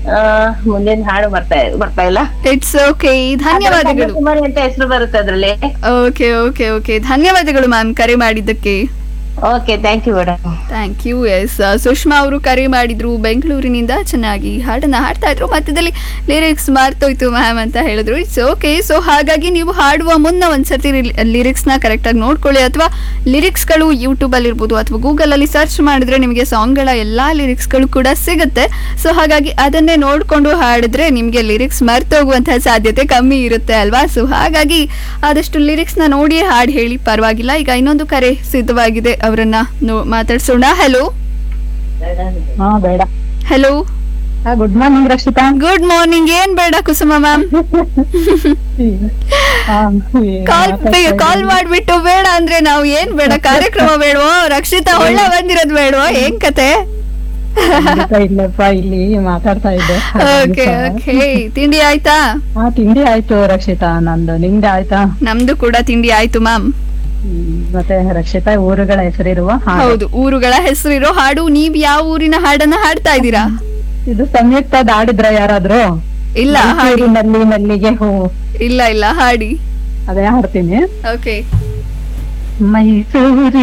ಆ, ಮುಂದಿನ ಹಾಡು ಬರ್ತಾ ಇಲ್ಲ. ಇಟ್ಸ್ ಓಕೆ, ಧನ್ಯವಾದಗಳು. ಕುಮಾರಿ ಅಂತ ಹೆಸರು ಬರುತ್ತೆ ಅದ್ರಲ್ಲಿ. ಓಕೆ ಓಕೆ ಓಕೆ, ಧನ್ಯವಾದಗಳು ಮ್ಯಾಮ್ ಕರೆ ಮಾಡಿದ್ದಕ್ಕೆ. Okay, thank you madam. Thank you. S, Sushma ಅವರು ಕರೆ ಮಾಡಿದ್ರು ಬೆಂಗಳೂರಿನಿಂದ. ಚೆನ್ನಾಗಿ ಹಾಡನ್ನ ಹಾಡ್ತಾ ಇದ್ರು, ಮಧ್ಯದಲ್ಲಿ ಲಿರಿಕ್ಸ್ ಮಾರ್ತೋಯ್ತು ಮ್ಯಾಮ್ ಅಂತ ಹೇಳಿದ್ರು. It's okay. ಸೊ ಹಾಗಾಗಿ ನೀವು ಹಾಡುವ ಮುನ್ನ ಒಂದ್ಸತಿ ಲಿರಿಕ್ಸ್ನ ಕರೆಕ್ಟಾಗಿ ನೋಡ್ಕೊಳ್ಳಿ, ಅಥವಾ ಲಿರಿಕ್ಸ್ಗಳು ಯೂಟ್ಯೂಬಲ್ಲಿ ಇರ್ಬೋದು ಅಥವಾ ಗೂಗಲಲ್ಲಿ ಸರ್ಚ್ ಮಾಡಿದ್ರೆ ನಿಮಗೆ ಸಾಂಗ್ಗಳ ಎಲ್ಲ ಲಿರಿಕ್ಸ್ಗಳು ಕೂಡ ಸಿಗುತ್ತೆ. ಸೊ ಹಾಗಾಗಿ ಅದನ್ನೇ ನೋಡಿಕೊಂಡು ಹಾಡಿದ್ರೆ ನಿಮಗೆ ಲಿರಿಕ್ಸ್ ಮರ್ತೋಗುವಂತಹ ಸಾಧ್ಯತೆ ಕಮ್ಮಿ ಇರುತ್ತೆ ಅಲ್ವಾ. ಸೊ ಹಾಗಾಗಿ ಆದಷ್ಟು ಲಿರಿಕ್ಸ್ನ ನೋಡಿ ಹಾಡು ಹೇಳಿ, ಪರವಾಗಿಲ್ಲ. ಈಗ ಇನ್ನೊಂದು ಕರೆ ಸಿದ್ಧವಾಗಿದೆ, ಅವರನ್ನ ಮಾತಾಡ್ಸೋಣ. ಹಲೋ ಬೇಡ. Hello, good morning Rakshita. Good morning. ಏನ್ ಬೇಡ ಕುಸುಮ ಮ್ಯಾಮ್? ಕಾಲ್ ಮಾಡ್ಬಿಟ್ಟು ಬೇಡ ಅಂದ್ರೆ ನಾವು ಏನ್ ಬೇಡ, ಕಾರ್ಯಕ್ರಮ ಬೇಡವೋ? ರಕ್ಷಿತಾ ಒಳ್ಳೆ ಬಂದಿರೋದ್ ಬೇಡವೋ? ಏನ್ ಕತೆ? ಇಲ್ಲಪ್ಪ, ಇಲ್ಲಿ ಮಾತಾಡ್ತಾ ಇದ್ದೆ. ಓಕೆ ಓಕೆ, ತಿಂಡಿ ಆಯ್ತಾ? ತಿಂಡಿ ಆಯ್ತು ರಕ್ಷಿತಾ, ನಂದು. ನಿಮ್ದು ಆಯ್ತಾ? ನಮ್ದು ಕೂಡ ತಿಂಡಿ ಆಯ್ತು ಮ್ಯಾಮ್. ಮತ್ತೆ ರಕ್ಷಿತಾ, ಊರುಗಳ ಹೆಸರಿರುವ ಹೌದು, ಊರುಗಳ ಹೆಸರಿರೋ ಹಾಡು. ನೀವ್ ಯಾವ ಊರಿನ ಹಾಡನ್ನ ಹಾಡ್ತಾ ಇದ್ದೀರಾ? ಇದು ಸಂಯುಕ್ತ ಹಾಡಿದ್ರ ಯಾರಾದ್ರೂ? ಇಲ್ಲ, ಹಾಡಿ. ಮಲ್ಲಿಗೆ ಹೂ. ಇಲ್ಲ ಇಲ್ಲ, ಹಾಡಿ. ಅದೇ ಹಾಡ್ತೀನಿ. ಓಕೆ. ಮೈಸೂರಿ